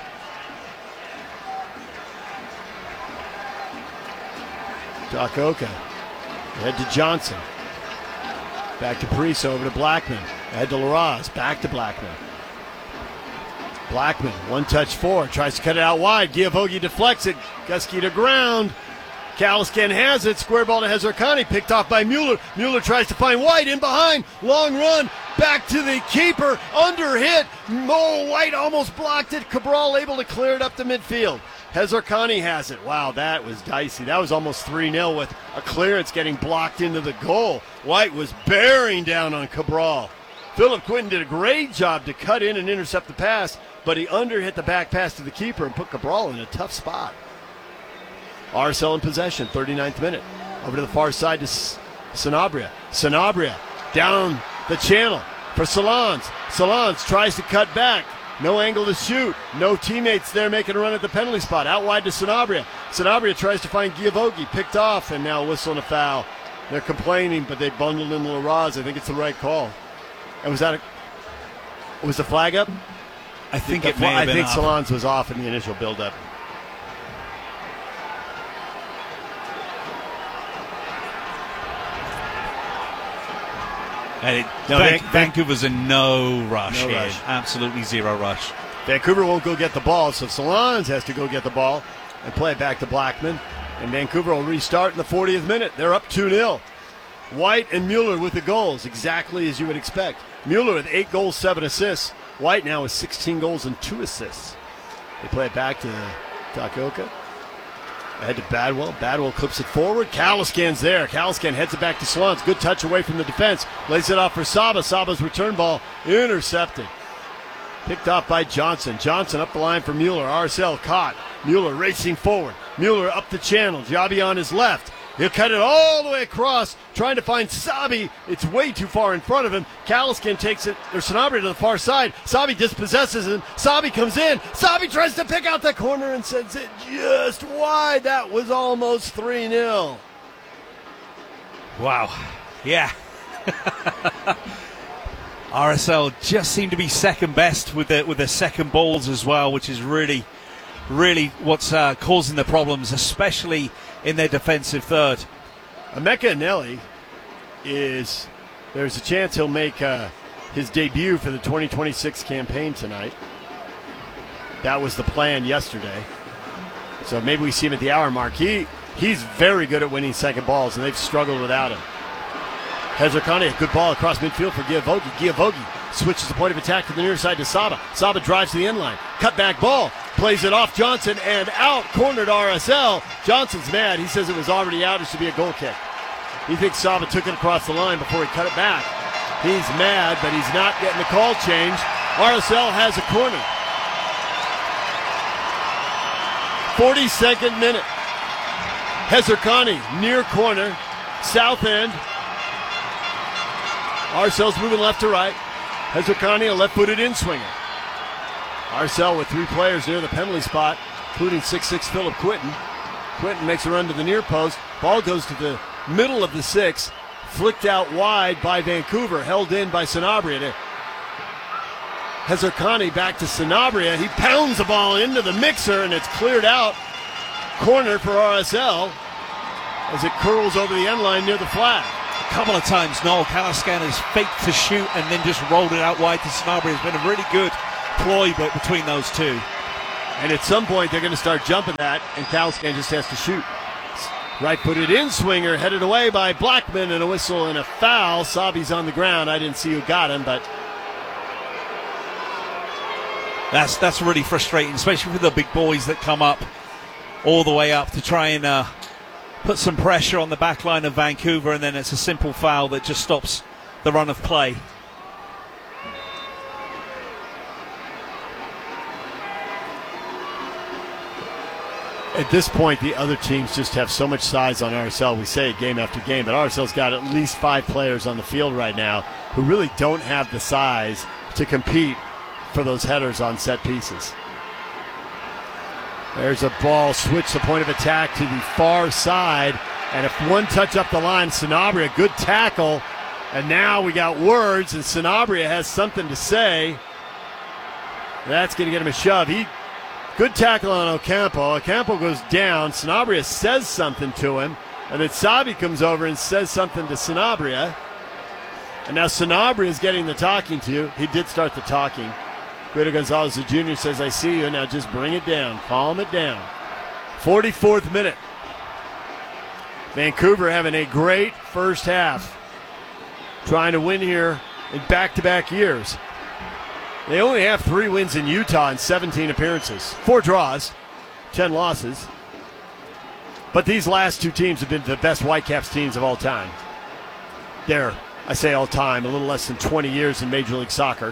Takaoka. Ahead to Johnson. Back to Parise, over to Blackman. Ahead to Larraz. Back to Blackman. Blackman, one-touch forward, tries to cut it out wide. Giavogi deflects it. Gusky to ground. Caliscan has it. Square ball to Hezarkani, picked off by Mueller. Mueller tries to find White in behind. Long run. Back to the keeper. Under hit. White almost blocked it. Cabral able to clear it up to midfield. Hezarkani has it. Wow, that was dicey. That was almost 3-0 with a clearance getting blocked into the goal. White was bearing down on Cabral. Philip Quinton did a great job to cut in and intercept the pass, but he underhit the back pass to the keeper and put Cabral in a tough spot. RSL in possession, 39th minute. Over to the far side to Sanabria. Sanabria down the channel for Salans. Salans tries to cut back. No angle to shoot. No teammates there making a run at the penalty spot. Out wide to Sanabria. Sanabria tries to find Giavogi. Picked off and now whistle and a foul. They're complaining, but they bundled in Larraz. I think it's the right call. And was the flag up? I think it may have been I think up. Salans was off in the initial build-up. And No, Vancouver's in no rush No here. rush. Absolutely zero rush. Vancouver won't go get the ball, so Salans has to go get the ball and play it back to Blackman. And Vancouver will restart in the 40th minute. They're up 2-0. White and Mueller with the goals, exactly as you would expect. Mueller with 8 goals, 7 assists. White now with 16 goals and 2 assists. They play it back to Takaoka. Ahead to Badwell. Badwell clips it forward. Caliscan's there. Caliscan heads it back to Swans. Good touch away from the defense. Lays it off for Saba. Saba's return ball intercepted. Picked off by Johnson. Johnson up the line for Mueller. RSL caught. Mueller racing forward. Mueller up the channel. Jabi on his left. He'll cut it all the way across, trying to find Sabi. It's way too far in front of him. Caliscan takes it, or Sanabria to the far side. Sabi dispossesses him. Sabi comes in. Sabi tries to pick out the corner and sends it just wide. That was almost 3-0. Wow. Yeah. RSL just seemed to be second best with the second balls as well, which is really what's causing the problems, especially in their defensive third. Emeka Anelli there's a chance he'll make his debut for the 2026 campaign tonight. That was the plan yesterday. So maybe we see him at the hour mark. He's very good at winning second balls, and they've struggled without him. Hezarkani, a good ball across midfield for Giavogi. Giavogi switches the point of attack to the near side to Saba. Saba drives to the end line. Cut back ball. Plays it off Johnson and out. Cornered RSL. Johnson's mad. He says it was already out. It should be a goal kick. He thinks Saba took it across the line before he cut it back. He's mad, but he's not getting the call changed. RSL has a corner. 42nd minute. Hezarkani, near corner, south end. RSL's moving left to right. Hezarkani, a left-footed in-swinger. RSL with 3 players near the penalty spot, including 6'6" Philip Quinton. Quinton makes a run to the near post. Ball goes to the middle of the 6, flicked out wide by Vancouver, held in by Sanabria. Hezarkhani back to Sanabria. He pounds the ball into the mixer, and it's cleared out. Corner for RSL as it curls over the end line near the flag. A couple of times Noel Kalaskan has faked to shoot and then just rolled it out wide to Sanabria. It's been a really good ploy between those two. And at some point they're going to start jumping that, and Kalaskan just has to shoot. Right-footed in-swinger headed away by Blackman, and a whistle and a foul. Sabi's on the ground. I didn't see who got him, but that's really frustrating, especially for the big boys that come up all the way up to try and put some pressure on the back line of Vancouver, and then it's a simple foul that just stops the run of play. At this point, the other teams just have so much size on RSL. We say it game after game, but RSL's got at least 5 players on the field right now who really don't have the size to compete for those headers on set pieces. There's a ball switch, the point of attack to the far side, and if one touch up the line, Sanabria, good tackle, and now we got words, and Sanabria has something to say. That's going to get him a shove. Good tackle on Ocampo. Ocampo goes down. Sanabria says something to him. And then Sabi comes over and says something to Sanabria. And now Sanabria is getting the talking to. He did start the talking. Guido Gonzalez, the junior, says, I see you. Now just bring it down. Calm it down. 44th minute. Vancouver having a great first half. Trying to win here in back-to-back years. They only have 3 wins in Utah in 17 appearances. 4 draws, 10 losses. But these last 2 teams have been the best Whitecaps teams of all time. They're, I say all time, a little less than 20 years in Major League Soccer.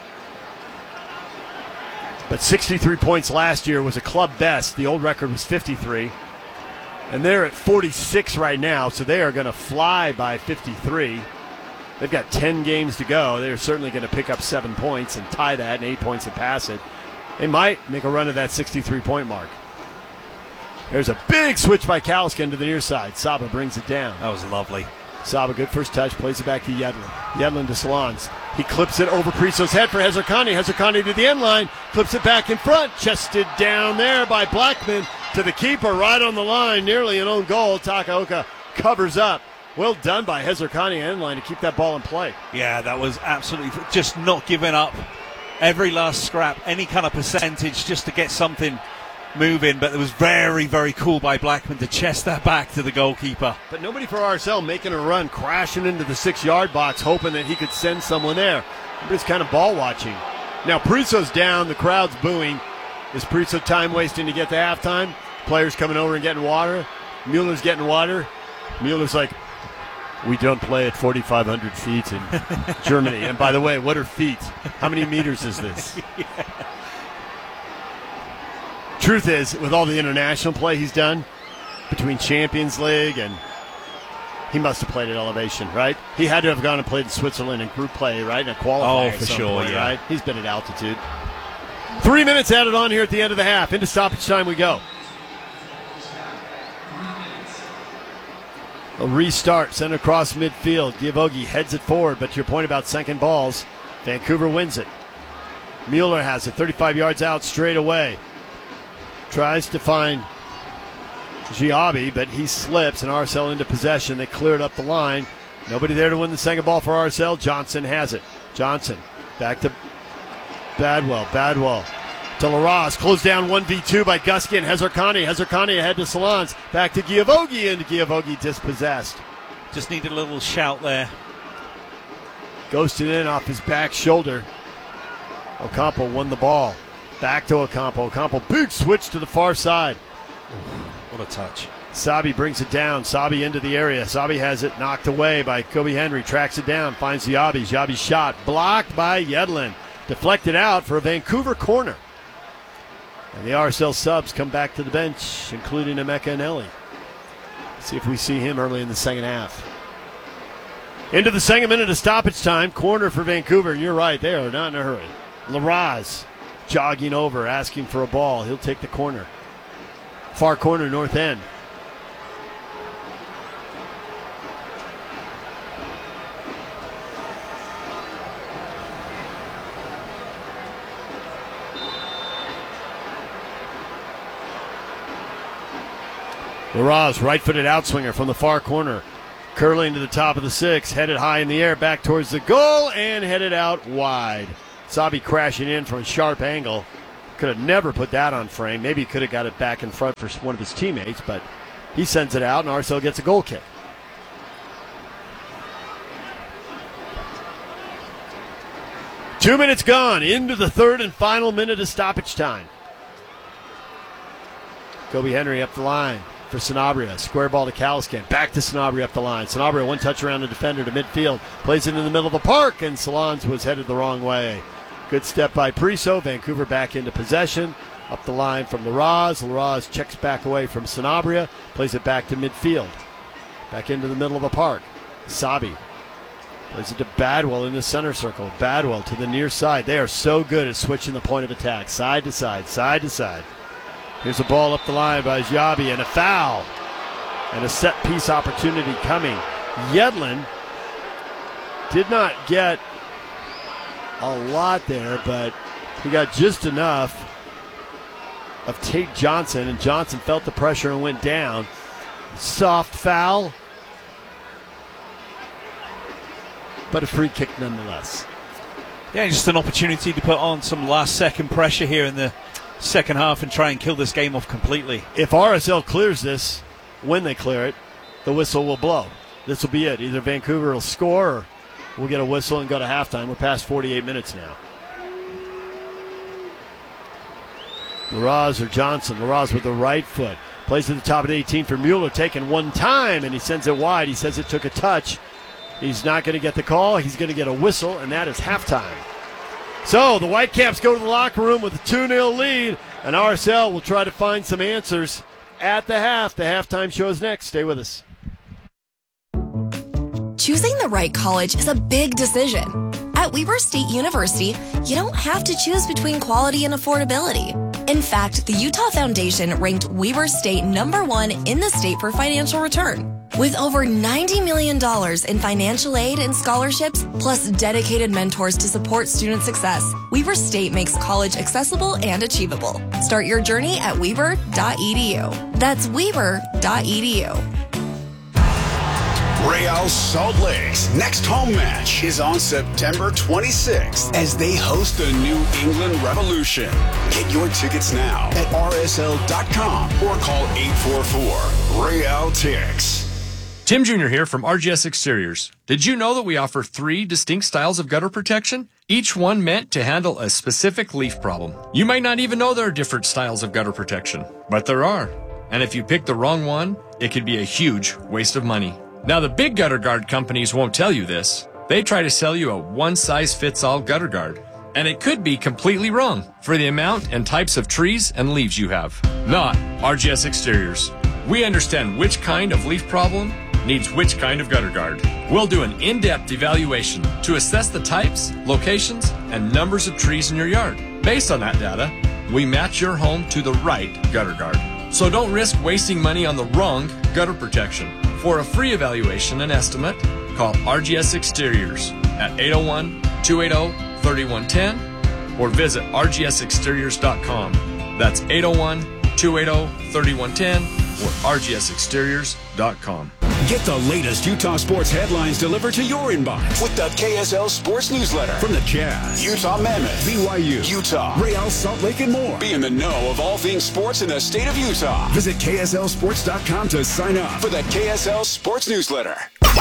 But 63 points last year was a club best. The old record was 53. And they're at 46 right now, so they are going to fly by 53. They've got 10 games to go. They're certainly going to pick up 7 points and tie that, and 8 points and pass it. They might make a run of that 63-point mark. There's a big switch by Kalaskan to the near side. Saba brings it down. That was lovely. Saba, good first touch, plays it back to Yedlin. Yedlin to Salons. He clips it over Priso's head for Hezarkhani. Hezarkhani to the end line, clips it back in front. Chested down there by Blackman to the keeper, right on the line, nearly an own goal. Takaoka covers up. Well done by Hezarkhani end line to keep that ball in play. Yeah, that was absolutely just not giving up every last scrap, any kind of percentage just to get something moving. But it was very, very cool by Blackman to chest that back to the goalkeeper. But nobody for RSL making a run, crashing into the 6-yard box, hoping that he could send someone there. Everybody's kind of ball watching. Now Priso's down, the crowd's booing. Is Priso time wasting to get to halftime? Players coming over and getting water. Mueller's getting water. Mueller's like, we don't play at 4,500 feet in Germany. And by the way, what are feet? How many meters is this? Yeah. Truth is, with all the international play he's done, between Champions League and he must have played at elevation, right? He had to have gone and played in Switzerland in group play, right? In a qualifier for sure, point, yeah. Right? He's been at altitude. 3 minutes added on here at the end of the half. Into stoppage time we go. A restart, sent across midfield. Giavogi heads it forward, but to your point about second balls, Vancouver wins it. Mueller has it, 35 yards out straight away. Tries to find Giabi, but he slips, and RSL into possession. They cleared up the line. Nobody there to win the second ball for RSL. Johnson has it. Johnson back to Badwell. Badwell to Larraz. Closed down 1v2 by Gusky and Hezarkhani. Hezarkhani ahead to Salons. Back to Giavogi, and Giavogi dispossessed. Just needed a little shout there. Ghosted in off his back shoulder. Ocampo won the ball. Back to Ocampo. Ocampo, big switch to the far side. What a touch. Sabi brings it down. Sabi into the area. Sabi has it knocked away by Kobe Henry. Tracks it down. Finds Giabi. Giabi's shot blocked by Yedlin. Deflected out for a Vancouver corner. And the RSL subs come back to the bench, including Emeka Anelli. See if we see him early in the second half. Into the second minute of stoppage time. Corner for Vancouver. And you're right, they are not in a hurry. Larraz jogging over, asking for a ball. He'll take the corner. Far corner, north end. Larraz, right-footed outswinger from the far corner. Curling to the top of the 6, headed high in the air, back towards the goal, and headed out wide. Sabi crashing in from a sharp angle. Could have never put that on frame. Maybe he could have got it back in front for one of his teammates, but he sends it out, and RSL gets a goal kick. Two minutes gone into the third and final minute of stoppage time. Kobe Henry up the line for Sanabria. Square ball to Caliscan. Back to Sanabria up the line. Sanabria one touch around the defender to midfield. Plays it in the middle of the park, and Salons was headed the wrong way. Good step by Priso. Vancouver back into possession. Up the line from Larraz. Larraz checks back away from Sanabria. Plays it back to midfield. Back into the middle of the park. Sabi plays it to Badwell in the center circle. Badwell to the near side. They are so good at switching the point of attack. Side to side, side to side. Here's a ball up the line by Jabi, and a foul. And a set-piece opportunity coming. Yedlin did not get a lot there, but he got just enough of Tate Johnson, and Johnson felt the pressure and went down. Soft foul, but a free kick nonetheless. Yeah, just an opportunity to put on some last-second pressure here in the second half and try and kill this game off completely. If RSL clears this, when they clear it, the whistle will blow. This will be it. Either Vancouver will score or we'll get a whistle and go to halftime. We're past 48 minutes now. Larraz or Johnson. Larraz with the right foot. Plays at the top of the 18 for Mueller, taken one time, and he sends it wide. He says it took a touch. He's not going to get the call. He's going to get a whistle, and that is halftime. So the Whitecaps go to the locker room with a 2-0 lead, and RSL will try to find some answers at the half. The halftime show is next. Stay with us. Choosing the right college is a big decision. At Weber State University, you don't have to choose between quality and affordability. In fact, the Utah Foundation ranked Weber State #1 in the state for financial return. With over $90 million in financial aid and scholarships, plus dedicated mentors to support student success, Weber State makes college accessible and achievable. Start your journey at weber.edu. That's weber.edu. Real Salt Lake's next home match is on September 26th as they host the New England Revolution. Get your tickets now at rsl.com or call 844-REAL-TICKS. Tim Jr. here from RGS Exteriors. Did you know that we offer 3 distinct styles of gutter protection? Each one meant to handle a specific leaf problem. You might not even know there are different styles of gutter protection, but there are. And if you pick the wrong one, it could be a huge waste of money. Now, the big gutter guard companies won't tell you this. They try to sell you a one-size-fits-all gutter guard. And it could be completely wrong for the amount and types of trees and leaves you have. Not RGS Exteriors. We understand which kind of leaf problem needs which kind of gutter guard. We'll do an in-depth evaluation to assess the types, locations, and numbers of trees in your yard. Based on that data, we match your home to the right gutter guard. So don't risk wasting money on the wrong gutter protection. For a free evaluation and estimate, call RGS Exteriors at 801-280-3110 or visit rgsexteriors.com. That's 801-280-3110 or rgsexteriors.com. Get the latest Utah sports headlines delivered to your inbox with the KSL Sports Newsletter. From the Jazz, Utah Mammoth, BYU, Utah, Real Salt Lake, and more. Be in the know of all things sports in the state of Utah. Visit KSLSports.com to sign up for the KSL Sports Newsletter.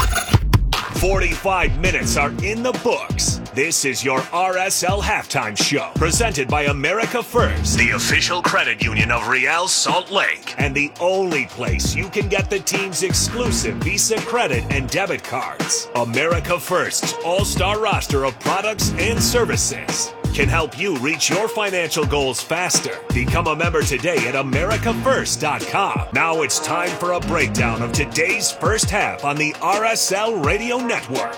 45 minutes are in the books. This is your RSL Halftime Show, presented by America First, the official credit union of Real Salt Lake, and the only place you can get the team's exclusive Visa credit and debit cards. America First's all-star roster of products and services can help you reach your financial goals faster. Become a member today at americafirst.com. Now it's time for a breakdown of today's first half on the RSL Radio Network.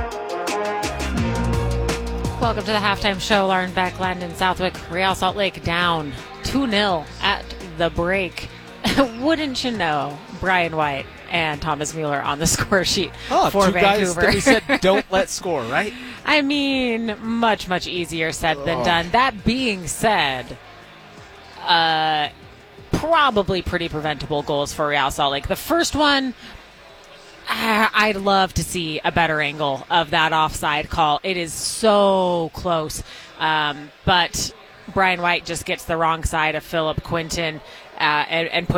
Welcome to the halftime show. Lauren Beck, Landon Southwick, Real Salt Lake down 2-0 at the break. Wouldn't you know, Brian White and Thomas Mueller on the score sheet for two Vancouver. Guys that we said don't let score, right? I mean, much, much easier said than done. That being said, probably pretty preventable goals for Real Salt Lake. The first one, I'd love to see a better angle of that offside call. It is so close. But Brian White just gets the wrong side of Philip Quinton and